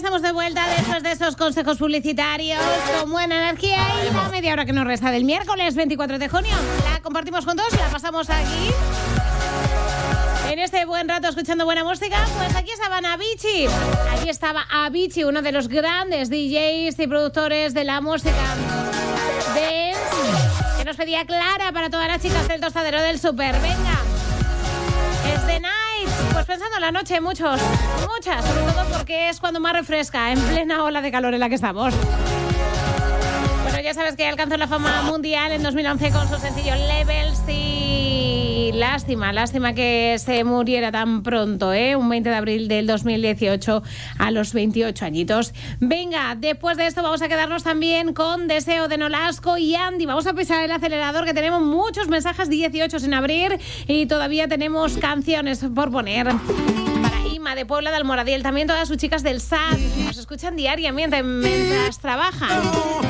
Estamos de vuelta después de esos consejos publicitarios con buena energía y la media hora que nos resta del miércoles 24 de junio. La compartimos juntos, la pasamos aquí en este buen rato escuchando buena música. Pues aquí estaban Avicii. Aquí estaba Avicii, uno de los grandes DJs y productores de la música dance, que nos pedía Clara para todas las chicas del tostadero del súper. Venga, es The Night. Pues pensando en la noche, muchas, sobre todo porque es cuando más refresca, en plena ola de calor en la que estamos. Bueno, ya sabes que alcanzó la fama mundial en 2011 con su sencillo Levels y lástima que se muriera tan pronto, un 20 de abril del 2018 a los 28 añitos. Venga, después de esto vamos a quedarnos también con Deseo de Nolasco y Andy. Vamos a pisar el acelerador, que tenemos muchos mensajes, 18 sin abrir, y todavía tenemos canciones por poner. Para Ima de Puebla de Almoradiel, también todas sus chicas del SAT, nos escuchan diariamente mientras trabajan.